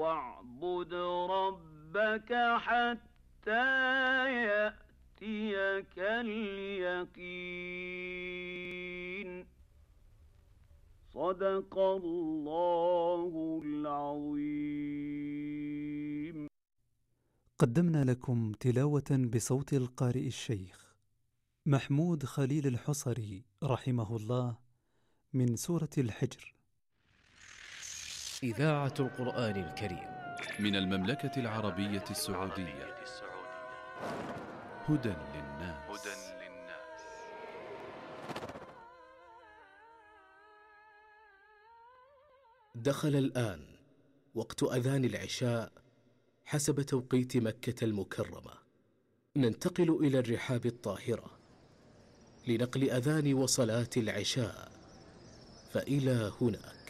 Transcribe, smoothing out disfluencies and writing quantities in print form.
واعبد ربك حتى يأتيك اليقين. صدق الله العظيم. قدمنا لكم تلاوة بصوت القارئ الشيخ محمود خليل الحصري رحمه الله من سورة الحجر. إذاعة القرآن الكريم من المملكة العربية السعودية. هدى للناس. دخل الآن وقت أذان العشاء حسب توقيت مكة المكرمة. ننتقل إلى الرحاب الطاهرة لنقل أذان وصلاة العشاء، فإلى هنا